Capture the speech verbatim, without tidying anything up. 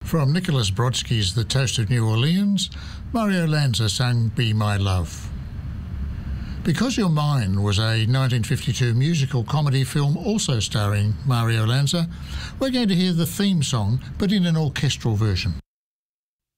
From Nicholas Brodsky's The Toast of New Orleans, Mario Lanza sang Be My Love. Because You're Mine was a nineteen fifty-two musical comedy film also starring Mario Lanza, we're going to hear the theme song, but in an orchestral version.